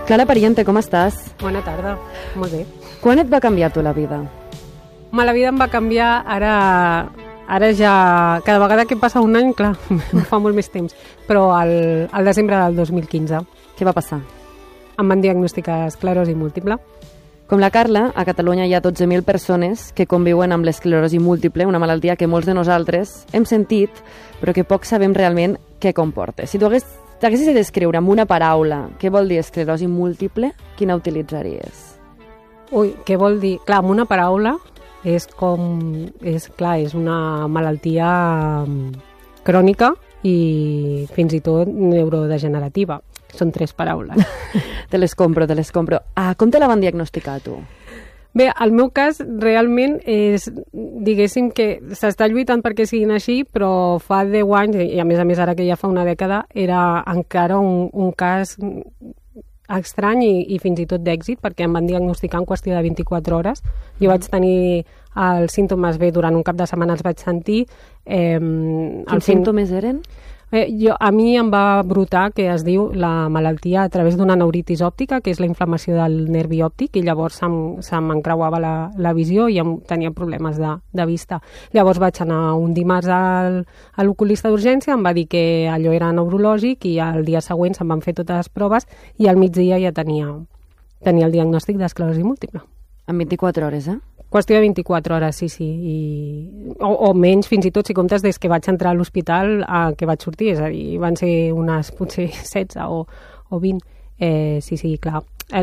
Clara Pariente, com estàs? Bona tarda, molt bé. Quan et va canviar tu la vida? La vida em va canviar ara ja... Cada vegada que passa un any, clar, fa molt més temps, però al desembre del 2015. Què va passar? Em van diagnosticar esclerosi múltiple. Com la Carla, a Catalunya hi ha 12.000 persones que conviuen amb l'esclerosi múltiple, una malaltia que molts de nosaltres hem sentit, però que poc sabem realment què comporta. Si tu t'haguessis de descriure amb una paraula què vol dir esclerosi múltiple, quina utilitzaries? Ui, què vol dir? Clar, amb una paraula és una malaltia crònica i fins i tot neurodegenerativa. Són 3 paraules. Te les compro. Com te la van diagnosticar, tu? Bé, el meu cas realment és, diguéssim que s'està lluitant perquè siguin així, però fa 10 anys, i a més ara que ja fa una dècada, era encara un cas estrany i fins i tot d'èxit, perquè em van diagnosticar en qüestió de 24 hores. Jo vaig tenir els símptomes bé, durant un cap de setmana els vaig sentir. Quins símptomes eren? A mi em va brotar, que es diu, la malaltia a través d'una neuritis òptica, que és la inflamació del nervi òptic, i llavors se m'encreuava la visió i tenia problemes de vista. Llavors vaig anar un dimarts a l'oculista d'urgència, em va dir que allò era neurològic i el dia següent se'm van fer totes les proves i al migdia ja tenia el diagnòstic d'esclerosi múltiple. En 24 hores, eh? Qüestió de 24 hores, sí. O menys, fins i tot, si comptes des que vaig entrar a l'hospital que vaig sortir, és a dir, van ser unes potser 16 o 20. Sí, clar.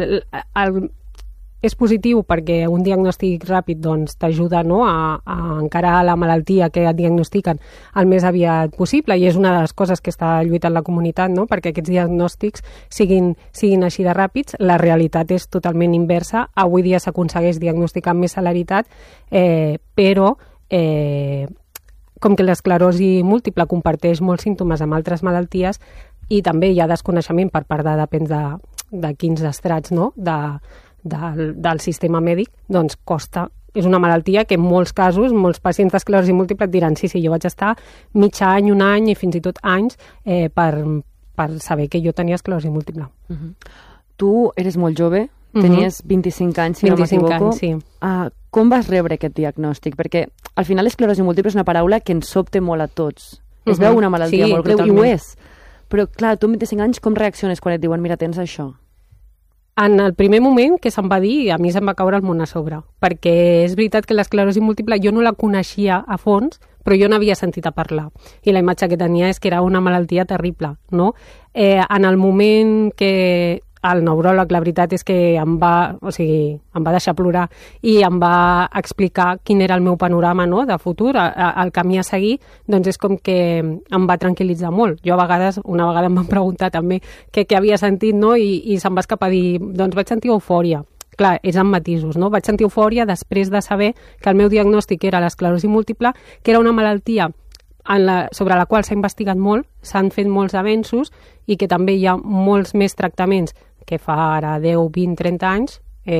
És positiu perquè un diagnòstic ràpid doncs, t'ajuda, no, a encarar la malaltia que et diagnostiquen el més aviat possible, i és una de les coses que està lluitant la comunitat, no? Perquè aquests diagnòstics siguin així de ràpids. La realitat és totalment inversa. Avui dia s'aconsegueix diagnosticar amb més celeritat, però com que l'esclerosi múltiple comparteix molts símptomes amb altres malalties i també hi ha desconeixement per part depèn de quins estrats, no?, del sistema mèdic, doncs costa. És una malaltia que en molts casos, molts pacients d'esclerosi múltiple et diran sí, jo vaig estar mig any, un any i fins i tot anys per saber que jo tenia esclerosi múltiple. Tu eres molt jove, tenies 25 anys, si no m'equivoco. 25 anys, sí. Com vas rebre aquest diagnòstic? Perquè al final l'esclerosi múltiple és una paraula que ens sobta molt a tots. Es veu una malaltia molt greu, i ho és. Però clar, tu amb 25 anys com reacciones quan et diuen mira, tens això? En el primer moment que se'm va dir, a mi se'm va caure el món a sobre, perquè és veritat que l'esclerosi múltiple jo no la coneixia a fons, però jo n'havia sentit a parlar. I la imatge que tenia és que era una malaltia terrible, no? En el moment que el neuròleg, la veritat és que em va deixar plorar i em va explicar quin era el meu panorama, no?, de futur, el camí a seguir, doncs és com que em va tranquil·litzar molt. Jo una vegada em van preguntar també què havia sentit, no?, i se'm va escapar a dir, doncs vaig sentir eufòria. Clar, és amb matisos, no? Vaig sentir eufòria després de saber que el meu diagnòstic era l'esclerosi múltiple, que era una malaltia sobre la qual s'ha investigat molt, s'han fet molts avenços i que també hi ha molts més tractaments que fa ara 10, 20, 30 anys,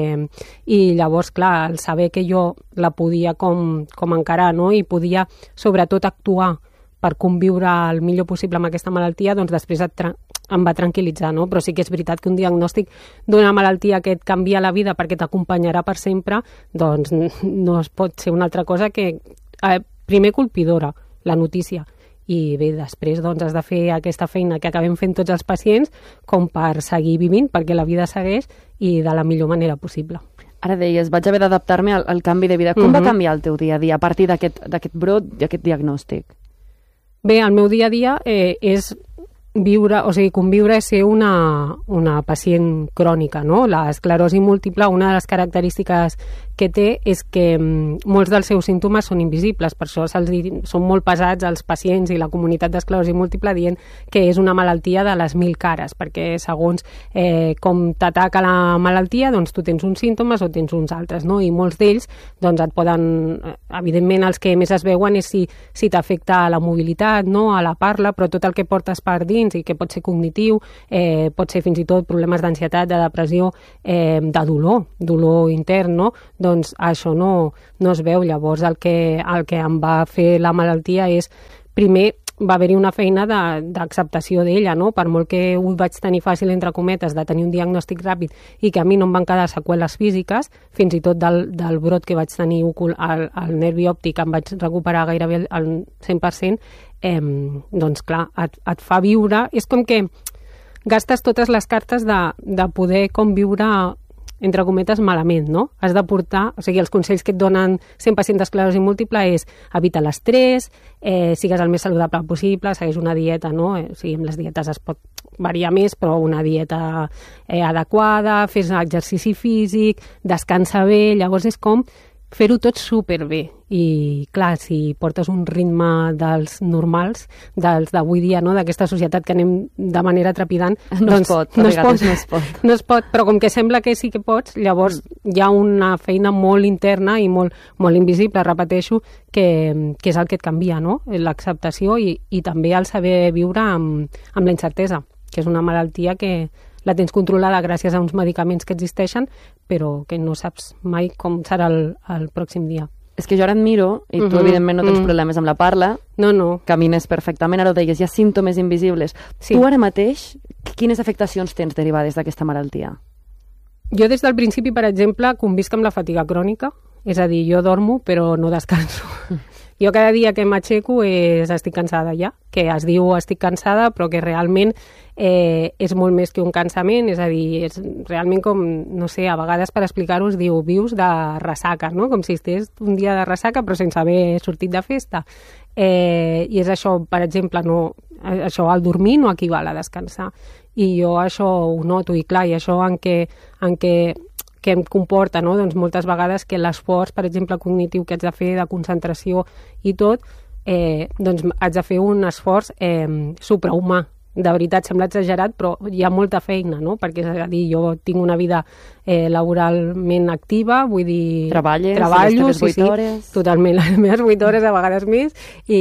i llavors, clar, el saber que jo la podia com encarar, no?, i podia sobretot actuar per conviure el millor possible amb aquesta malaltia, doncs després em va tranquil·litzar, no? Però sí que és veritat que un diagnòstic d'una malaltia que et canvia la vida perquè t'acompanyarà per sempre, doncs no es pot ser una altra cosa que, primer, colpidora, la notícia, i bé, després doncs, has de fer aquesta feina que acabem fent tots els pacients com per seguir vivint, perquè la vida segueix i de la millor manera possible. Ara deies, vaig haver d'adaptar-me al canvi de vida. Com va canviar el teu dia a dia a partir d'aquest brot i aquest diagnòstic? Bé, el meu dia a dia és conviure és ser una pacient crònica, no? L'esclerosi múltiple, una de les característiques que té és que molts dels seus símptomes són invisibles, per això són molt pesats els pacients i la comunitat d'esclerosi múltiple dient que és una malaltia de les 1000 cares, perquè segons com t'ataca la malaltia, doncs tu tens uns símptomes o tens uns altres, no? I molts d'ells doncs et poden, evidentment els que més es veuen és si t'afecta a la mobilitat, no? A la parla, però tot el que portes per dins i que pot ser cognitiu, pot ser fins i tot problemes d'ansietat, de depressió, de dolor intern, no? Doncs això no es veu. Llavors el que em va fer la malaltia és primer va haver-hi una feina d'acceptació d'ella, no? Per molt que ho vaig tenir fàcil, entre cometes, de tenir un diagnòstic ràpid i que a mi no em van quedar seqüeles físiques, fins i tot del brot que vaig tenir al nervi òptic em vaig recuperar gairebé al 100%, doncs clar, et fa viure... És com que gastes totes les cartes de poder conviure entre cometes, malament, no? Has de portar, o sigui, els consells que et donen 100% d'esclerosi múltiple és evita l'estrès, sigues el més saludable possible, segueix una dieta, no? O sigui, amb les dietes es pot variar més, però una dieta adequada, fes exercici físic, descansa bé, llavors és com fer-ho tot superbé. I, clar, si portes un ritme dels normals, dels d'avui dia, no?, d'aquesta societat que anem de manera trepidant, no es pot. No es pot, però com que sembla que sí que pots, llavors hi ha una feina molt interna i molt, molt invisible, repeteixo, que és el que et canvia, no?, l'acceptació i també el saber viure amb la incertesa, que és una malaltia que la tens controlada gràcies a uns medicaments que existeixen, però que no saps mai com serà el pròxim dia. És que jo ara et miro, i tu evidentment no tens problemes amb la parla, no. Camines perfectament, ara ho deies, hi ha símptomes invisibles. Sí. Tu ara mateix, quines afectacions tens derivades d'aquesta malaltia? Jo des del principi, per exemple, convisc amb la fatiga crònica, és a dir, jo dormo però no descanso. Jo cada dia que m'aixeco estic cansada ja, que es diu estic cansada, però que realment és molt més que un cansament, és a dir, és realment com, no sé, a vegades per explicar-ho es diu vius de ressaca, no? Com si estigués un dia de ressaca però sense haver sortit de festa. I és això, per exemple, això al dormir no equival a descansar. I jo això ho noto, i clar, i això en què em comporta, no? Doncs moltes vegades que l'esforç, per exemple, cognitiu que haig de fer de concentració i tot, doncs haig de fer un esforç suprahumà. De veritat, sembla exagerat, però hi ha molta feina, no? Perquè, és a dir, jo tinc una vida laboralment activa, vull dir... Treballo, les 8 hores... Totalment, les meves 8 hores, a vegades més,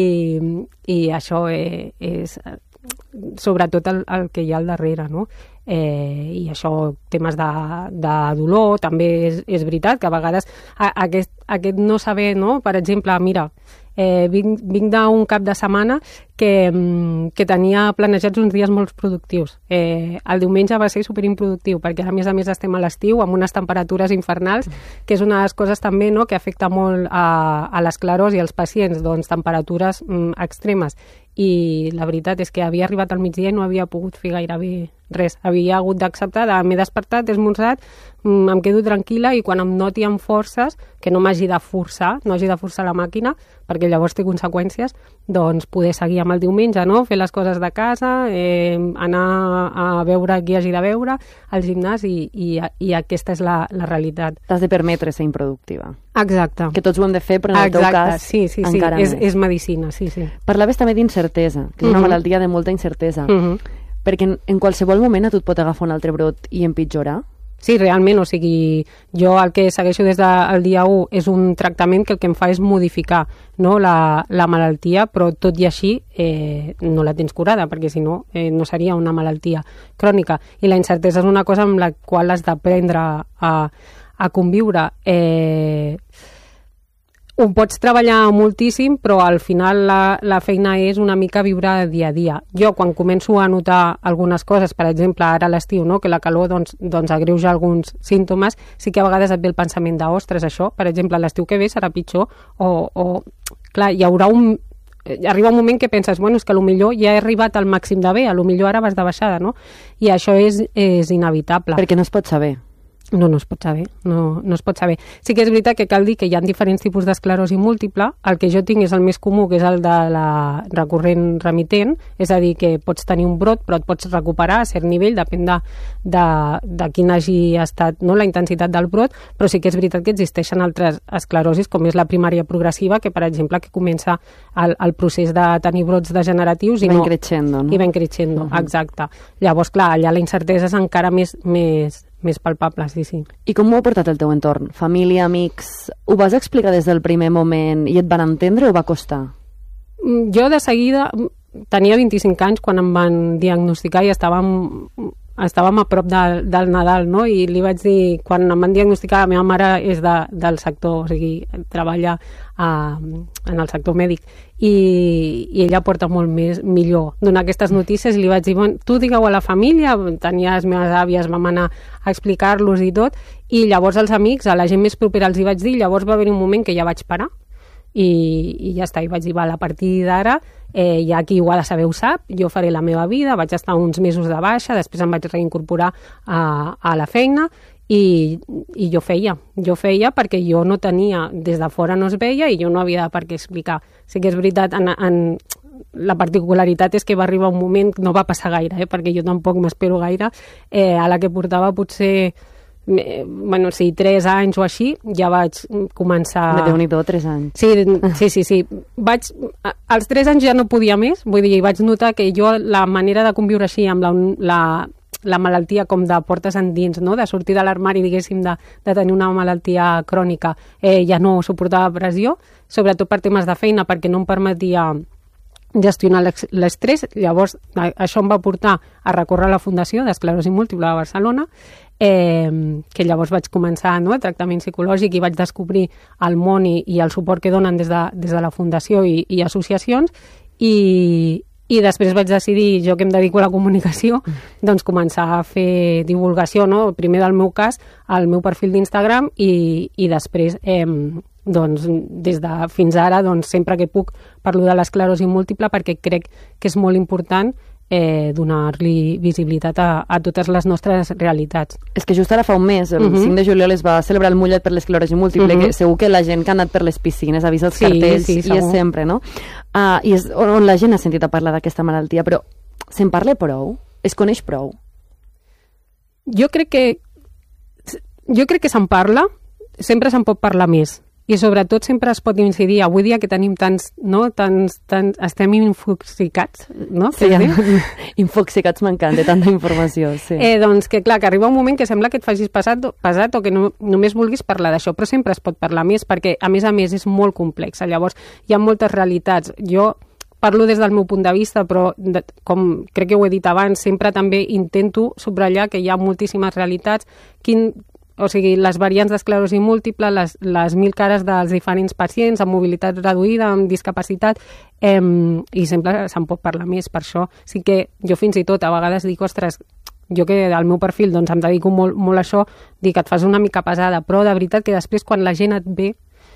i això és sobretot el que hi ha al darrere, no? I això, temes de dolor, també és veritat que a vegades aquest no saber, no? Per exemple, mira, vinc d'un cap de setmana que tenia planejats uns dies molt productius. El diumenge va ser superimproductiu, perquè a més estem a l'estiu amb unes temperatures infernals, que és una de les coses també, no?, que afecta molt a l'esclerosi als pacients, doncs temperatures extremes. I la veritat és que havia arribat al migdia i no havia pogut fer gairebé res. Havia hagut d'acceptar, m'he despertat, he esmorzat, em quedo tranquil·la i quan em noti amb forces, que no m'hagi de forçar, no hagi de forçar la màquina, perquè llavors té conseqüències, doncs poder seguir amb el diumenge, no? Fer les coses de casa, anar a veure qui hagi de veure, al gimnàs, i aquesta és la realitat. T'has de permetre ser improductiva. Exacte. Que tots ho hem de fer, però en el teu cas sí. encara més. És medicina, sí. Parlaves també d'incertesa, que és una malaltia de molta incertesa. Perquè en qualsevol moment a tu et pot agafar un altre brot i empitjorar? Sí, realment, o sigui, jo el que segueixo des del dia 1 és un tractament que el que em fa és modificar, no, la malaltia, però tot i així no la tens curada, perquè si no, no seria una malaltia crònica. I la incertesa és una cosa amb la qual has d'aprendre a conviure. Ho pots treballar moltíssim, però al final la feina és una mica viure dia a dia. Jo, quan començo a notar algunes coses, per exemple, ara a l'estiu, no?, que la calor doncs agreuja alguns símptomes, sí que a vegades et ve el pensament de, ostres, això, per exemple, l'estiu que ve serà pitjor, o clar, hi haurà arriba un moment que penses, bueno, és que potser ja he arribat al màxim de bé, potser ara vas de baixada, no? I això és inevitable. Perquè no es pot saber. No es pot saber, no es pot saber. Sí que és veritat que cal dir que hi ha diferents tipus d'esclerosi múltiple. El que jo tinc és el més comú, que és el de la recurrent remitent, és a dir, que pots tenir un brot però et pots recuperar a cert nivell, depèn de quina hagi estat, no, la intensitat del brot, però sí que és veritat que existeixen altres esclerosis, com és la primària progressiva, que per exemple que comença el procés de tenir brots degeneratius i ven creixendo, no? I ven creixendo, exacte. Llavors, clar, allà la incertesa és encara més palpable, sí. I com ho ha portat el teu entorn? Família, amics? Ho vas explicar des del primer moment i et van entendre o va costar? Jo de seguida tenia 25 anys quan em van diagnosticar i estava estàvem a prop del Nadal, no? I li vaig dir, quan em van diagnosticar, la meva mare és del sector, o sigui, treballa en el sector mèdic, i ella porta molt millor donar aquestes notícies, i li vaig dir, bueno, tu digueu a la família, tenia les meves àvies, vam anar a explicar-los i tot, i llavors als amics, a la gent més propera els hi vaig dir, llavors va haver un moment que ja vaig parar, i ja està, i vaig dir, val, a partir d'ara hi ha qui ho ha de saber, ho sap, jo faré la meva vida, vaig estar uns mesos de baixa, després em vaig reincorporar a la feina, i jo feia perquè jo no tenia, des de fora no es veia i jo no havia per què explicar. Sí que és veritat, la particularitat és que va arribar un moment, no va passar gaire, perquè jo tampoc m'espero gaire, a la que portava potser 3 anys o així, ja vaig començar... Déu-n'hi-do, 3 anys. Sí. Als 3 anys ja no podia més, vull dir, vaig notar que jo la manera de conviure així amb la malaltia com de portes endins, no? De sortir de l'armari, diguéssim, de tenir una malaltia crònica, ja no suportava pressió, sobretot per temes de feina, perquè no em permetia gestionar l'estrès. Llavors, això em va portar a recórrer a la Fundació d'Esclerosi Múltiple de Barcelona, que llavors vaig començar, no?, el tractament psicològic, i vaig descobrir el món i el suport que donen des de la Fundació i associacions, i després vaig decidir, jo que em dedico a la comunicació, doncs començar a fer divulgació, no?, primer del meu cas, al meu perfil d'Instagram, i després doncs, fins ara, doncs, sempre que puc parlo de l'esclerosi múltiple, perquè crec que és molt important donar-li visibilitat a totes les nostres realitats. És que just ara fa un mes, el 5 de juliol, es va celebrar el Mullet per l'esclerosi múltiple, que segur que la gent que ha anat per les piscines ha vist els cartells, i és sempre, no? I és on la gent ha sentit a parlar d'aquesta malaltia, però se'n parla prou? Es coneix prou? Jo crec que se'n parla, sempre se'n pot parlar més. I sobretot sempre es pot incidir, avui dia que tenim tants, estem infoxicats, no? Sí, infoxicats m'encanta, tanta informació, sí. Doncs que clar, que arriba un moment que sembla que et facis pesat o que només vulguis parlar d'això, però sempre es pot parlar més, perquè a més és molt complex. Llavors, hi ha moltes realitats. Jo parlo des del meu punt de vista, però com crec que ho he dit abans, sempre també intento subratllar que hi ha moltíssimes realitats, o sigui, les variants d'esclerosi múltiple, les 1000 cares dels diferents pacients amb mobilitat reduïda, amb discapacitat, i sempre se'n pot parlar més. Per això sí que jo fins i tot a vegades dic, ostres, jo que al meu perfil doncs, em dedico molt a això, dic, et fas una mica pesada, però de veritat que després quan la gent et ve,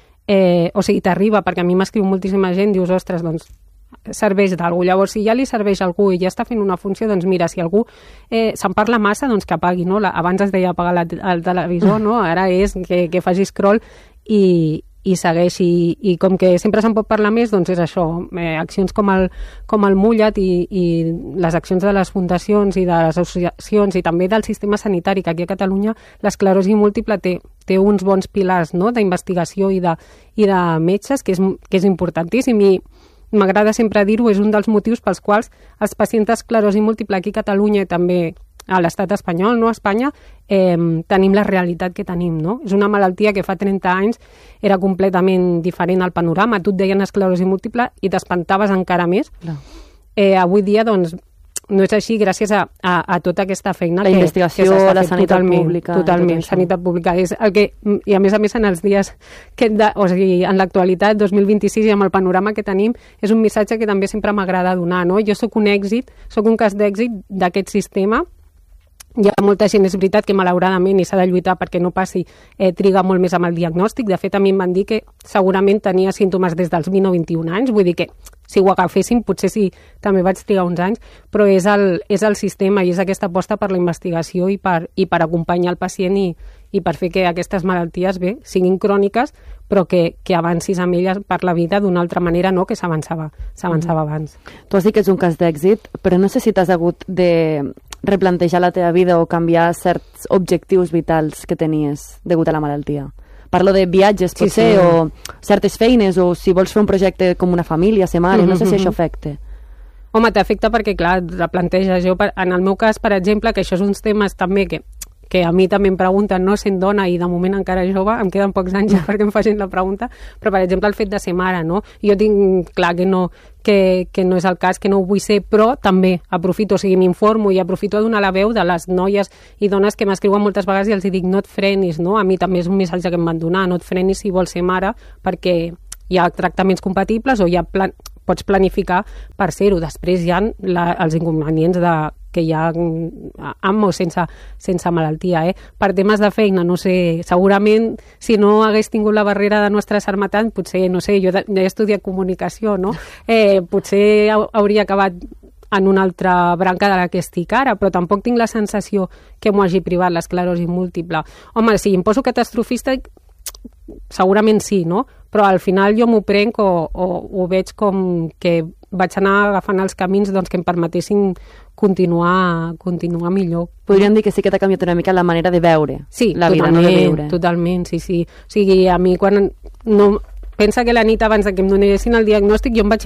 o sigui, t'arriba, perquè a mi m'escriu moltíssima gent, dius, ostres, doncs serveix d'algú. Llavors, si ja li serveix a algú i ja està fent una funció, doncs mira, si algú se'n parla massa, doncs que apagui, no? Abans es deia apagar el televisor, no? Ara és que faci scroll i segueixi. I com que sempre se'n pot parlar més, doncs és això. Accions com el Mullet i les accions de les fundacions i de les associacions i també del sistema sanitari, que aquí a Catalunya l'esclerosi múltiple té uns bons pilars, no?, d'investigació i de metges, que és importantíssim, i m'agrada sempre dir-ho, és un dels motius pels quals els pacients d'esclerosi múltiple aquí a Catalunya i també a l'estat espanyol, no a Espanya, tenim la realitat que tenim, no? És una malaltia que fa 30 anys era completament diferent al panorama. Tu et deien esclerosi múltiple i t'espantaves encara més. No. Avui dia, doncs, no és així gràcies a tota aquesta feina la investigació, la sanitat pública. Totalment, sanitat pública. És el que, i a més en els dies, o sigui, en l'actualitat, 2026, i amb el panorama que tenim, és un missatge que també sempre m'agrada donar, no? Jo sóc un cas d'èxit d'aquest sistema. Hi ha molta gent, és veritat que malauradament, i s'ha de lluitar perquè no passi, triga molt més amb el diagnòstic. De fet, a mi em van dir que segurament tenia símptomes des dels 20 o 21 anys, vull dir que si ho agaféssim, potser sí, també vaig trigar uns anys, però és el sistema i és aquesta aposta per la investigació i per acompanyar el pacient i per fer que aquestes malalties, siguin cròniques, però que avancis amb elles per la vida d'una altra manera, no que s'avançava abans. Tu has dit que és un cas d'èxit, però no sé si t'has hagut de replantejar la teva vida o canviar certs objectius vitals que tenies degut a la malaltia. Parlo de viatges, potser, o certes feines, o si vols fer un projecte com una família, ser mare, no sé si això afecta. Home, t'afecta perquè, clar, replanteges. Jo, en el meu cas, per exemple, que això és uns temes també que que a mi també em pregunten, no sent dona i de moment encara jove, em queden pocs anys perquè em facin la pregunta, però per exemple el fet de ser mare, no? Jo tinc clar que no és el cas, que no ho vull ser, però també aprofito, o sigui, m'informo i aprofito a donar la veu de les noies i dones que m'escriuen moltes vegades i els dic no et frenis, no? A mi també és un missatge que em van donar, no et frenis si vols ser mare, perquè hi ha tractaments compatibles o pots planificar per ser-ho. Després hi ha els inconvenients que hi ha amb o sense malaltia. Per temes de feina, no sé, segurament si no hagués tingut la barrera de nostra sarmatant, potser, no sé, jo he estudiat comunicació, no? Potser hauria acabat en una altra branca de la que estic ara, però tampoc tinc la sensació que m'ho hagi privat l'esclerosi múltiple. Home, si em poso catastrofista, segurament sí, no? Però al final jo m'ho prenc o ho veig com que vaig anar agafant els camins que em permetessin continuar millor. Podríem dir que sí que t'ha canviat una mica la manera de veure la vida, no de viure. Totalment, sí. O sigui, a mi quan... Pensa que la nit abans que em donessin el diagnòstic jo em vaig